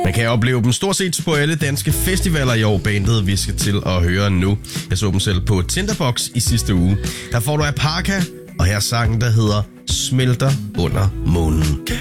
Man kan opleve dem stort set på alle danske festivaler i år, bandet vi skal til at høre nu. Jeg så dem selv på Tinderbox i sidste uge. Her får du Apaka, og her er sangen, der hedder Smelter under månen.